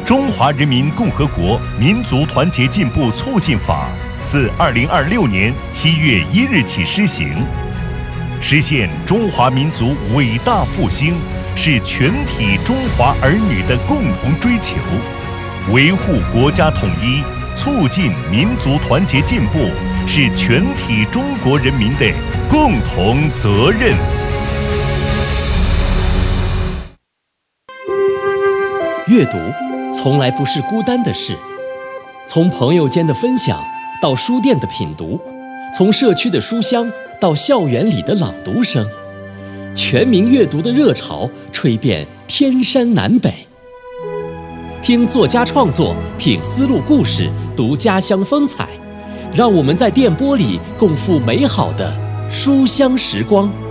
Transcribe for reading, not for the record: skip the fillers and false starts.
中华人民共和国民族团结进步促进法》自2026年7月1日起施行。实现中华民族伟大复兴是全体中华儿女的共同追求，维护国家统一、促进民族团结进步是全体中国人民的共同责任。 阅读从来不是孤单的事，从朋友间的分享到书店的品读，从社区的书香到校园里的朗读声，全民阅读的热潮吹遍天山南北。听作家创作，品丝路故事，读家乡风采，让我们在电波里共赴美好的书香时光。